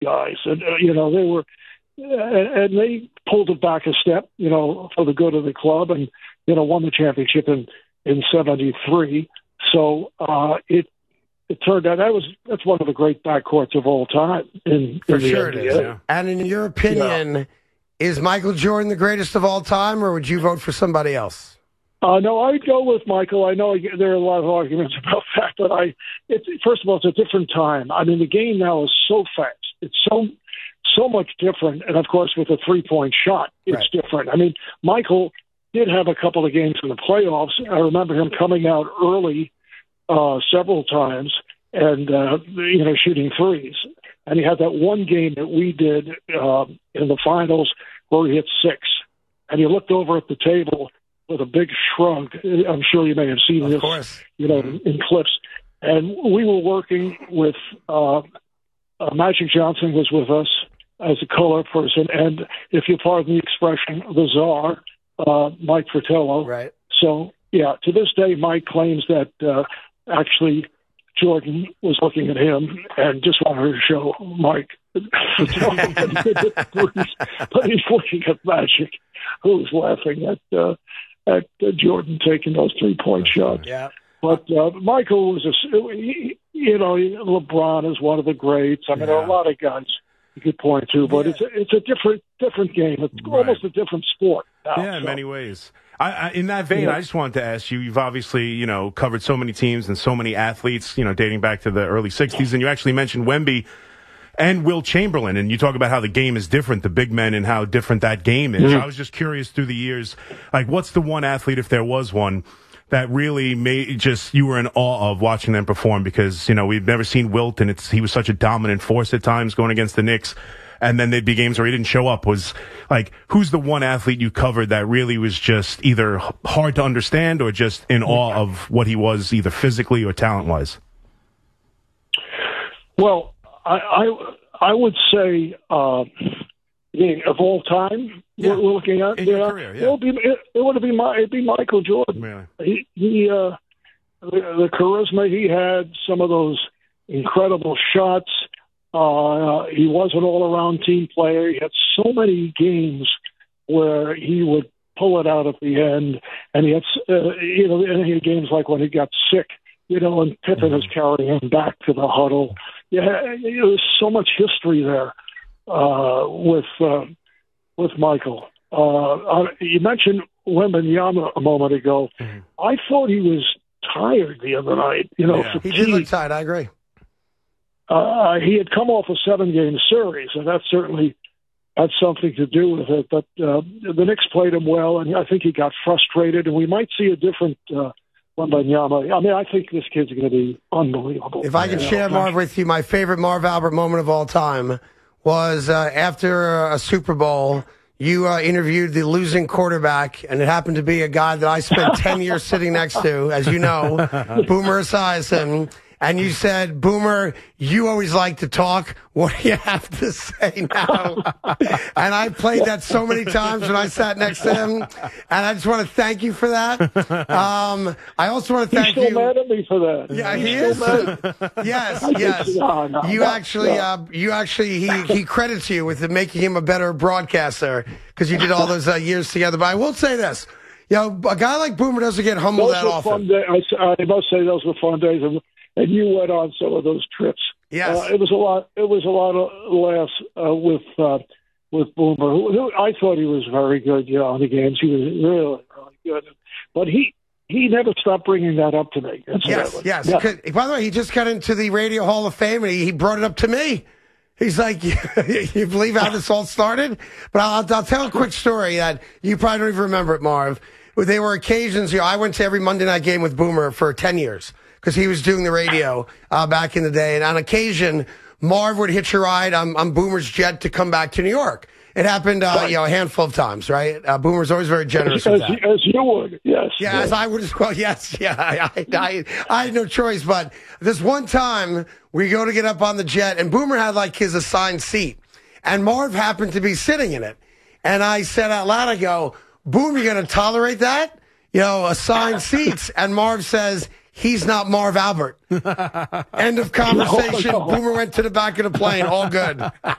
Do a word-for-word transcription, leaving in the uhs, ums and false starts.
guys, and uh, you know they were, and, and they pulled it back a step, you know, for the good of the club, and you know won the championship in in seventy-three. So uh, it it turned out that was that's one of the great backcourts of all time. In, For in the sure N B A. it is. Yeah. And in your opinion, yeah. is Michael Jordan the greatest of all time, or would you vote for somebody else? Uh, no, I'd go with Michael. I know there are a lot of arguments about that, but I, it's, first of all, it's a different time. I mean, the game now is so fast. It's so so much different. And, of course, with a three-point shot, it's right. different. I mean, Michael did have a couple of games in the playoffs. I remember him coming out early uh, several times and, uh, you know, shooting threes. And he had that one game that we did uh, in the finals where he hit six. And he looked over at the table with a big shrug. I'm sure you may have seen of this, course. you know, mm-hmm. in clips. And we were working with uh, uh, Magic Johnson was with us as a color person, and if you pardon the expression, the czar, uh, Mike Fratello. Right. So, yeah, to this day, Mike claims that uh, actually Jordan was looking at him and just wanted to show Mike. But he's looking at Magic, who's laughing at uh, at uh, Jordan taking those three-point shots. Yeah. But uh, Michael was a, he, you know, LeBron is one of the greats. I mean, yeah. there are a lot of guys you could point to, but yeah. it's a, it's a different different game. It's right. almost a different sport now. Yeah, in so. many ways. I, I, in that vein, yeah. I just wanted to ask you, you've obviously, you know, covered so many teams and so many athletes, you know, dating back to the early sixties, and you actually mentioned Wemby and Will Chamberlain, and you talk about how the game is different, the big men, and how different that game is. Mm-hmm. I was just curious through the years, like, what's the one athlete, if there was one, that really made just you were in awe of watching them perform? Because, you know, we've never seen Wilt, and it's he was such a dominant force at times going against the Knicks. And then there'd be games where he didn't show up. Was like, who's the one athlete you covered that really was just either hard to understand or just in awe of what he was, either physically or talent-wise? Well, I I, I would say uh, of all time yeah. we're looking at in yeah, your career, yeah. it would be it, it would be my it'd be Michael Jordan. Really? He he uh, the, the charisma he had, some of those incredible shots. Uh, he was an all-around team player. He had so many games where he would pull it out at the end, and he had, uh, you know, and he had games like when he got sick, you know, and Pippen is carrying him back to the huddle. Yeah, there's so much history there uh, with uh, with Michael. Uh, you mentioned Wembanyama a moment ago. Mm-hmm. I thought he was tired the other night. You know, yeah. he did look tired. I agree. Uh, he had come off a seven-game series, and that certainly had something to do with it. But uh, the Knicks played him well, and I think he got frustrated, and we might see a different uh, Wembanyama. I mean, I think this kid's going to be unbelievable. If I can share, Marv, with you, my favorite Marv Albert moment of all time was uh, after a Super Bowl, you uh, interviewed the losing quarterback, and it happened to be a guy that I spent ten years sitting next to, as you know, Boomer Esiason. And you said, Boomer, you always like to talk. What do you have to say now? And I played that so many times when I sat next to him. And I just want to thank you for that. Um, I also want to thank He's still you. mad at me for that. Yeah, He's he is. Mad. Yes, yes. No, no, you no, actually, no. uh, you actually, he, he credits you with making him a better broadcaster because you did all those uh, years together. But I will say this. You know, a guy like Boomer doesn't get humbled those that were often. Fun day. I, I must say those were fun days. And, And you went on some of those trips. Yes, uh, it was a lot. It was a lot of laughs uh, with uh, with Boomer. Who, who I thought he was very good. You know, in the games, he was really, really good. But he he never stopped bringing that up to me. Yes, yes. Yeah. By the way, he just got into the Radio Hall of Fame, and he, he brought it up to me. He's like, you believe how this all started? But I'll, I'll tell a quick story that you probably don't even remember it, Marv. There were occasions. You know, I went to every Monday night game with Boomer for ten years. Because he was doing the radio uh, back in the day. And on occasion, Marv would hitch a ride on, on Boomer's jet to come back to New York. It happened, uh, you know, a handful of times, right? Uh, Boomer's always very generous as, with that. As you would, yes. Yeah, yes. as I would as well, yes. Yeah, I, I, I, I had no choice. But this one time, we go to get up on the jet, and Boomer had, like, his assigned seat. And Marv happened to be sitting in it. And I said out loud, I go, Boom, you going to tolerate that? You know, assigned seats. And Marv says, he's not Marv Albert. End of conversation. No, no. Boomer went to the back of the plane. All good.